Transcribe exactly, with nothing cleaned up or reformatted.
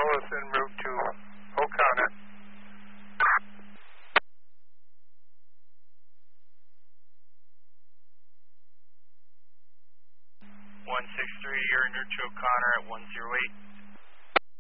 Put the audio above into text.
Willis en route to O'Connor. one six three, you're en route to O'Connor at one zero eight.